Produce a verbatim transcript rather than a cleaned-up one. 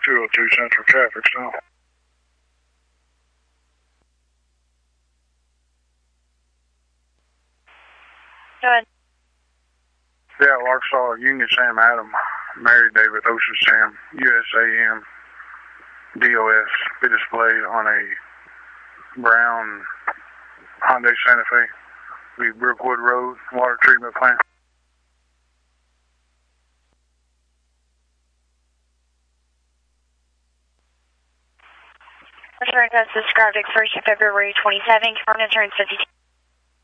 two oh two Central Traffic Stop. Go ahead. Yeah, Arkansas Union Sam Adam, Mary David Ocean Sam, U S A M, D O S, be displayed on a brown Hyundai Santa Fe, be Brookwood Road, water treatment plant. Return test described first February twenty-seventh, current turns fifty-two.